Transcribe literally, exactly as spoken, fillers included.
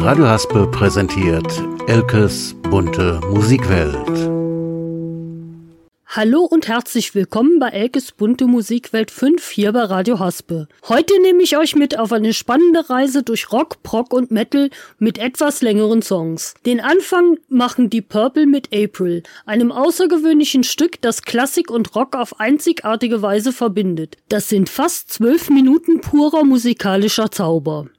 Radio Haspe präsentiert Elkes bunte Musikwelt. Hallo und herzlich willkommen bei Elkes bunte Musikwelt fünf hier bei Radio Haspe. Heute nehme ich euch mit auf eine spannende Reise durch Rock, Prog und Metal mit etwas längeren Songs. Den Anfang machen Deep Purple mit April, einem außergewöhnlichen Stück, das Klassik und Rock auf einzigartige Weise verbindet. Das sind fast zwölf Minuten purer musikalischer Zauber.